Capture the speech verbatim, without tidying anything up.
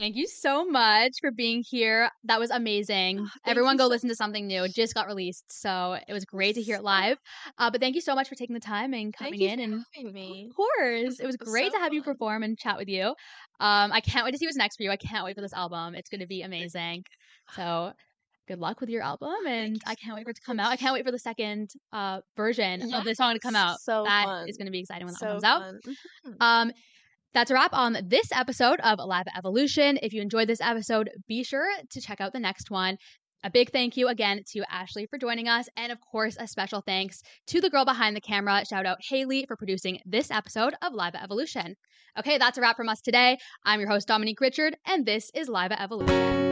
Thank you so much for being here. That was amazing. Oh, Everyone go so listen to Something New. It just got released, so it was great to hear it live. Uh, but thank you so much for taking the time and coming Thank you in. for And having me. of course, it was It was great so to have you fun. perform and chat with you. Um, I can't wait to see what's next for you. I can't wait for this album. It's going to be amazing. So good luck with your album, and I can't wait for it to come out. I can't wait for the second uh, version Yes, of the song to come out. so That fun. is going to be exciting when that So one comes out. fun. Mhm. Um, That's a wrap on this episode of Live Evolution. If you enjoyed this episode, be sure to check out the next one. A big thank you again to Ashley for joining us. And of course, a special thanks to the girl behind the camera. Shout out Haley for producing this episode of Live Evolution. Okay, that's a wrap from us today. I'm your host, Dominique Richard, and this is Live Evolution.